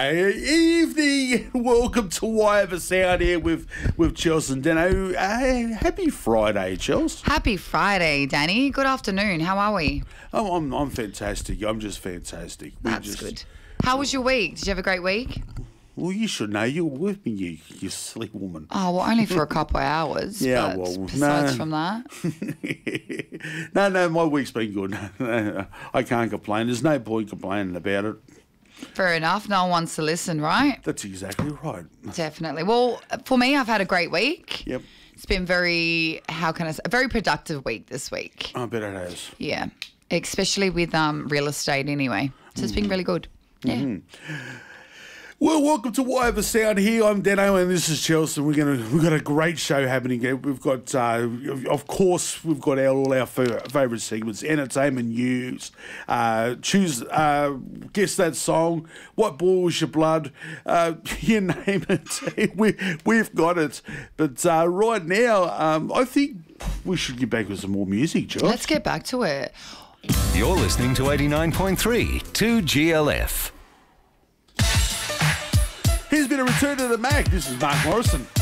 Evening. Welcome to Why Have a Sound here with Chels and Dano. Happy Friday, Chels. Happy Friday, Danny. Good afternoon. How are we? I'm fantastic. I'm just fantastic. That's good. How was your week? Did you have a great week? Well, you should know. You were with me, you silly woman. Oh, well, only for a couple of hours. Yeah, but well, besides from that. No, my week's been good. I can't complain. There's no point complaining about it. Fair enough. No one wants to listen, right? That's exactly right. Definitely. Well, for me, I've had a great week. Yep. It's been a very productive week this week. I bet it has. Yeah. Especially with real estate anyway. So it's been really good. Yeah. Mm-hmm. Well, welcome to Why Have a Sound here. I'm Dano and this is Chelsea. We've got a great show happening here. We've got, of course, we've got all our favourite segments: entertainment news, choose, guess that song, what boils your blood, you name it. We've got it. But right now, I think we should get back with some more music, Josh. Let's get back to it. You're listening to 89.3 2GLF. Here's been a return to the Mac. This is Mark Morrison.